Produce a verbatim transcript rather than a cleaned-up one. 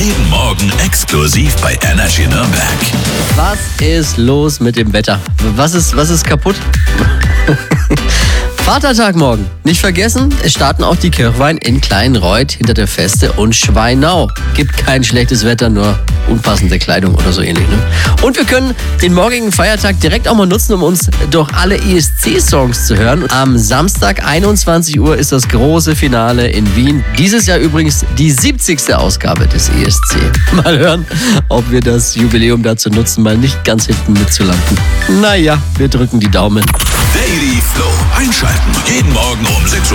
Jeden Morgen exklusiv bei Energy Nürnberg. Was ist los mit dem Wetter? Was ist, was ist kaputt? Vatertag morgen. Nicht vergessen, es starten auch die Kirchweih in Kleinreuth hinter der Feste und Schweinau. Gibt kein schlechtes Wetter, nur unpassende Kleidung oder so ähnlich. Ne? Und wir können den morgigen Feiertag direkt auch mal nutzen, um uns durch alle E S C-Songs zu hören. Am Samstag einundzwanzig Uhr ist das große Finale in Wien. Dieses Jahr übrigens die siebzigste Ausgabe des E S C. Mal hören, ob wir das Jubiläum dazu nutzen, mal nicht ganz hinten mitzulanden. Naja, wir drücken die Daumen. Daily Flow einschalten. Jeden Morgen um sechs Uhr.